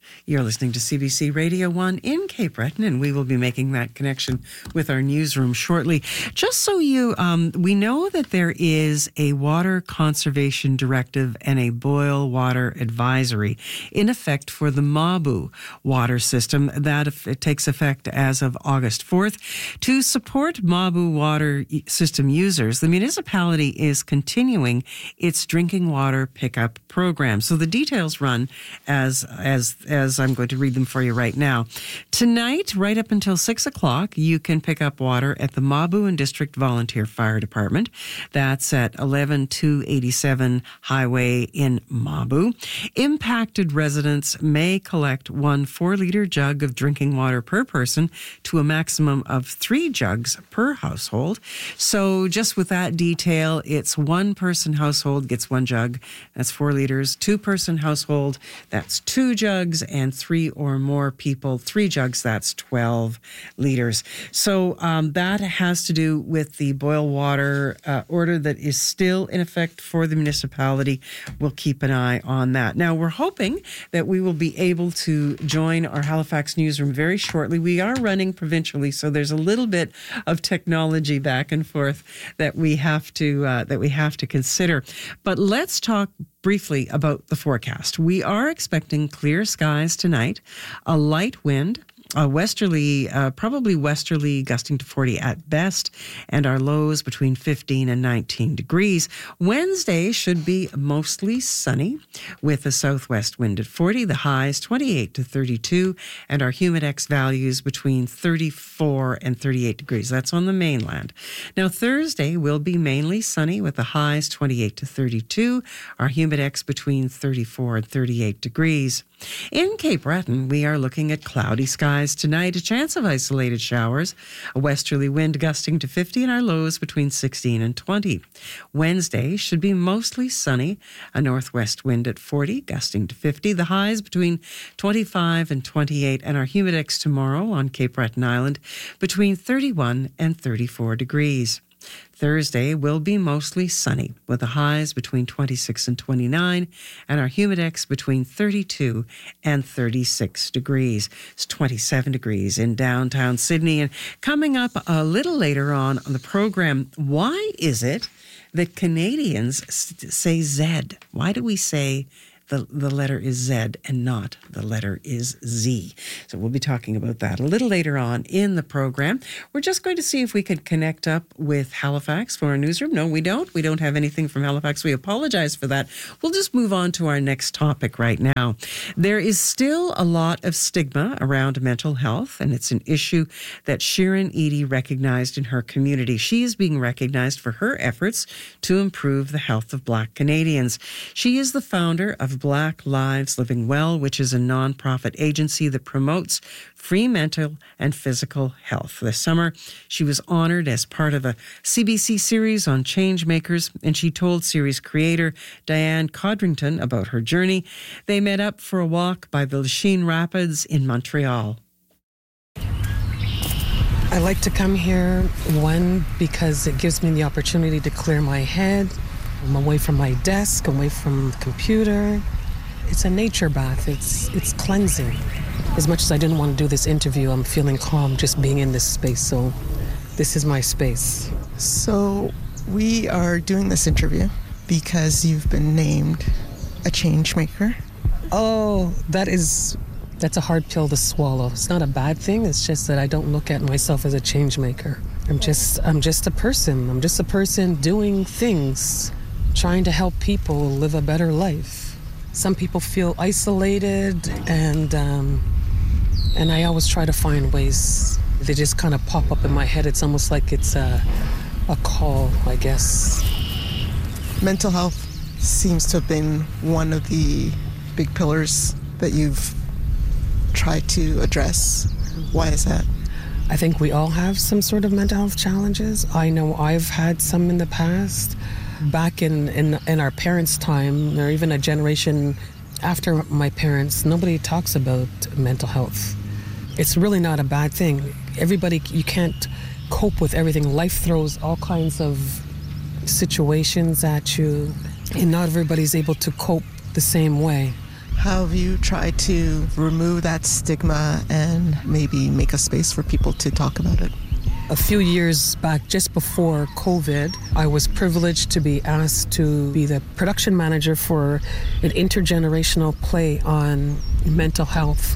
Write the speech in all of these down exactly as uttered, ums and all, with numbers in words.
You're listening to C B C Radio one in Cape Breton, and we will be making that connection with our newsroom shortly. Just so you, um, we know that there is a water conservation directive and a boil water advisory in effect for the Mabou water system. That it takes effect as of August fourth. To support Mabou water system users, the municipality is continuing its drinking water pickup program. So the details run as as as I'm going to read them for you right now. Tonight, right up until six o'clock, you can pick up water at the Mabou and District Volunteer Fire Department. That's at eleven two eighty-seven Highway in Mabou. Impacted residents may collect one four-liter jug of drinking water per person to a maximum of three jugs per household. So just with that detail, it's one-person household gets one jug. That's four liters. Two-person household, that's two jugs, and three or more people, three jugs, that's twelve liters. So um, that has to do with the boil water uh, order that is still in effect for the municipality. We'll keep an eye on that. Now, we're hoping that we will be able to join our Halifax newsroom very shortly. We are running provincially, so there's a little bit of technology back and forth that we have to uh, that we have to consider. But let's talk briefly about the forecast. We are expecting clear skies tonight, a light wind, a westerly, uh, probably westerly gusting to forty at best, and our lows between fifteen and nineteen degrees. Wednesday should be mostly sunny with a southwest wind at forty, the highs twenty-eight to thirty-two, and our humidex values between thirty-four and thirty-eight degrees. That's on the mainland. Now, Thursday will be mainly sunny with the highs twenty-eight to thirty-two, our humidex between thirty-four and thirty-eight degrees. In Cape Breton, we are looking at cloudy skies tonight, a chance of isolated showers, a westerly wind gusting to fifty, and our lows between sixteen and twenty. Wednesday should be mostly sunny, a northwest wind at forty, gusting to fifty, the highs between twenty-five and twenty-eight, and our humidex tomorrow on Cape Breton Island between thirty-one and thirty-four degrees. Thursday will be mostly sunny with the highs between twenty-six and twenty-nine and our humidex between thirty-two and thirty-six degrees. It's twenty-seven degrees in downtown Sydney. And coming up a little later on on the program, why is it that Canadians say Z? Why do we say The, the letter is Z and not the letter is Z? So we'll be talking about that a little later on in the program. We're just going to see if we could connect up with Halifax for our newsroom. No, we don't. We don't have anything from Halifax. We apologize for that. We'll just move on to our next topic right now. There is still a lot of stigma around mental health, and it's an issue that Sharon Eadie recognized in her community. She is being recognized for her efforts to improve the health of Black Canadians. She is the founder of Black Lives Living Well, which is a nonprofit agency that promotes free mental and physical health. This summer, she was honored as part of a C B C series on change makers, and she told series creator Diane Codrington about her journey. They met up for a walk by the Lachine Rapids in Montreal. I like to come here, one, because it gives me the opportunity to clear my head. I'm away from my desk, away from the computer. It's a nature bath. It's it's cleansing. As much as I didn't want to do this interview, I'm feeling calm just being in this space. So this is my space. So we are doing this interview because you've been named a change maker. Oh, that is, that's a hard pill to swallow. It's not a bad thing. It's just that I don't look at myself as a change maker. I'm just, I'm just a person. I'm just a person doing things, trying to help people live a better life. Some people feel isolated, and um, and I always try to find ways. They just kind of pop up in my head. It's almost like it's a, a call, I guess. Mental health seems to have been one of the big pillars that you've tried to address. Why is that? I think we all have some sort of mental health challenges. I know I've had some in the past. Back in, in, in our parents' time, or even a generation after my parents, nobody talks about mental health. It's really not a bad thing. Everybody, you can't cope with everything. Life throws all kinds of situations at you, and not everybody's able to cope the same way. How have you tried to remove that stigma and maybe make a space for people to talk about it? A few years back, just before COVID, I was privileged to be asked to be the production manager for an intergenerational play on mental health.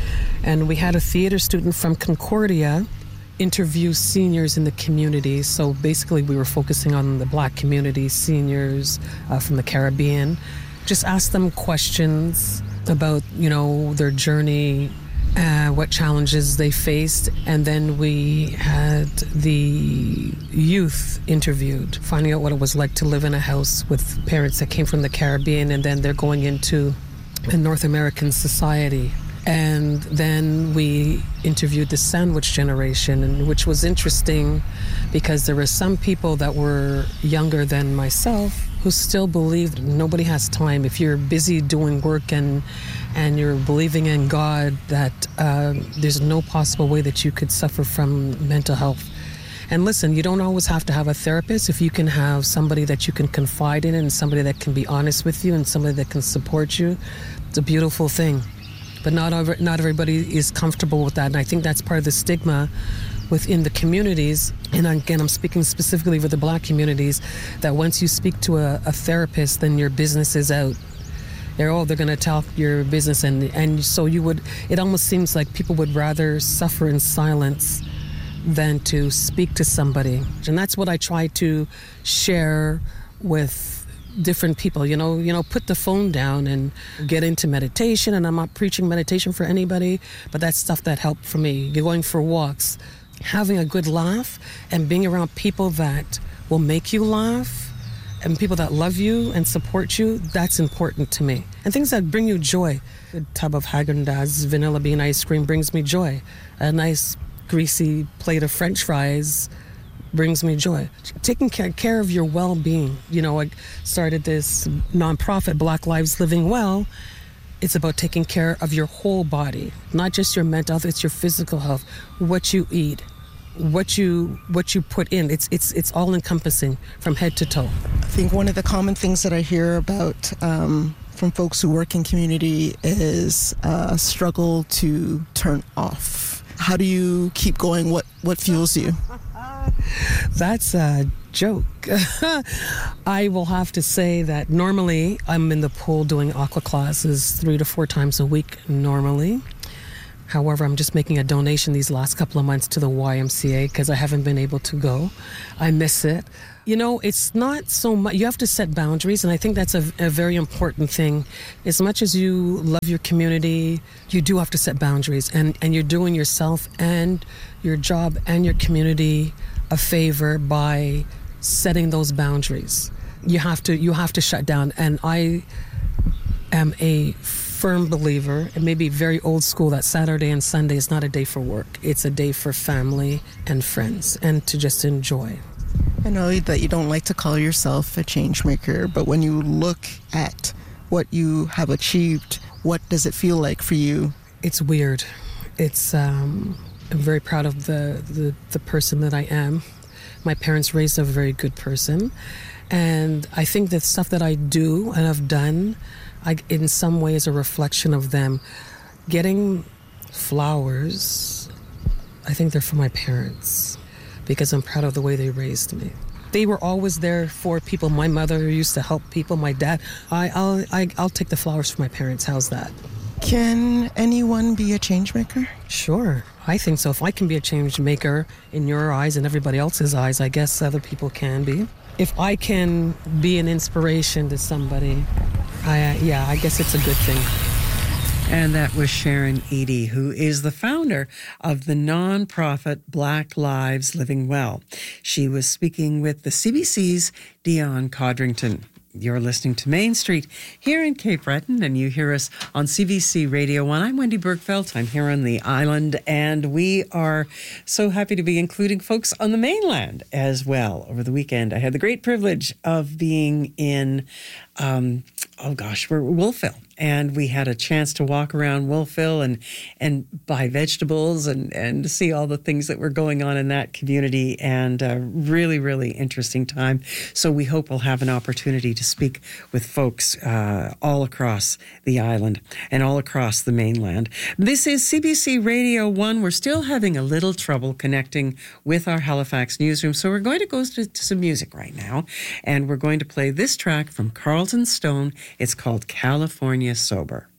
And we had a theater student from Concordia interview seniors in the community. So basically we were focusing on the Black community, seniors uh, from the Caribbean. Just ask them questions about, you know, their journey, Uh, what challenges they faced, and then we had the youth interviewed, finding out what it was like to live in a house with parents that came from the Caribbean, and then they're going into a North American society. And then we interviewed the sandwich generation, which was interesting because there were some people that were younger than myself who still believed nobody has time. If you're busy doing work and and you're believing in God, that uh, there's no possible way that you could suffer from mental health. And listen, you don't always have to have a therapist. If you can have somebody that you can confide in and somebody that can be honest with you and somebody that can support you, it's a beautiful thing. But not over, not everybody is comfortable with that. And I think that's part of the stigma within the communities. And again, I'm speaking specifically for the Black communities, that once you speak to a, a therapist, then your business is out. They're, oh, they're going to talk your business. And, and so you would, it almost seems like people would rather suffer in silence than to speak to somebody. And that's what I try to share with different people, you know, you know, put the phone down and get into meditation. And I'm not preaching meditation for anybody, but that's stuff that helped for me. You're going for walks, having a good laugh, and being around people that will make you laugh, and people that love you and support you, that's important to me. And things that bring you joy. A tub of Häagen-Dazs vanilla bean ice cream brings me joy. A nice greasy plate of French fries brings me joy. Taking care, care of your well-being. You know, I started this nonprofit, Black Lives Living Well. It's about taking care of your whole body, not just your mental health, it's your physical health, what you eat, what you what you put in. It's it's it's all encompassing from head to toe. I think one of the common things that I hear about um, from folks who work in community is a struggle to turn off. How do you keep going? What what fuels you? That's a joke. I will have to say that normally I'm in the pool doing aqua classes three to four times a week normally. However, I'm just making a donation these last couple of months to the Y M C A because I haven't been able to go. I miss it. You know, it's not so much, you have to set boundaries, and I think that's a, a very important thing. As much as you love your community, you do have to set boundaries, and, and you're doing yourself and your job and your community a favor by setting those boundaries. You have to, you have to shut down, and I am a firm believer, it may be very old school, that Saturday and Sunday is not a day for work. It's a day for family and friends and to just enjoy. I know that you don't like to call yourself a change maker, but when you look at what you have achieved, what does it feel like for you? It's weird. It's, um, I'm very proud of the, the, the person that I am. My parents raised a very good person. And I think the stuff that I do and have done, I, in some ways, a reflection of them. Getting flowers, I think they're for my parents because I'm proud of the way they raised me. They were always there for people. My mother used to help people. My dad, I, I'll, I, I'll take the flowers for my parents. How's that? Can anyone be a change maker? Sure, I think so. If I can be a change maker in your eyes and everybody else's eyes, I guess other people can be. If I can be an inspiration to somebody, I, uh, yeah, I guess it's a good thing. And that was Sharon Eady, who is the founder of the nonprofit Black Lives Living Well. She was speaking with the C B C's Dion Codrington. You're listening to Main Street here in Cape Breton, and you hear us on C B C Radio one. I'm Wendy Bergfeld. I'm here on the island, and we are so happy to be including folks on the mainland as well. Over the weekend, I had the great privilege of being in, um, oh gosh, we're Wolfville and we had a chance to walk around Wolfville and and buy vegetables and, and see all the things that were going on in that community, and a really, really interesting time. So we hope we'll have an opportunity to speak with folks uh, all across the island and all across the mainland. This is C B C Radio one. We're still having a little trouble connecting with our Halifax newsroom, so we're going to go to, to some music right now, and we're going to play this track from Carlton Stone. It's called California Sober.